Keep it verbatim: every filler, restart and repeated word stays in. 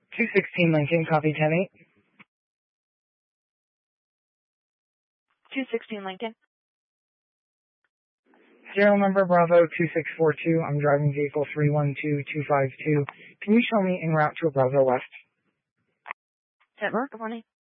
two sixteen Lincoln, copy ten eight. two sixteen Lincoln. Serial number Bravo two six four two. I'm driving vehicle three one two two five two. Can you show me en route to a Bravo West? Tetmer, good morning.